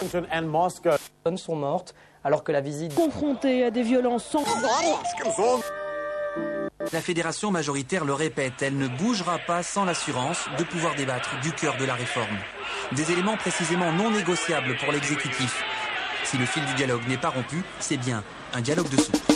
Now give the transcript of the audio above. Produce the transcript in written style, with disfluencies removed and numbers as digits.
sont mortes alors que la visite... Confrontée à des violences sans... La fédération majoritaire le répète, elle ne bougera pas sans l'assurance de pouvoir débattre du cœur de la réforme. Des éléments précisément non négociables pour l'exécutif. Si le fil du dialogue n'est pas rompu, c'est bien un dialogue de soupe.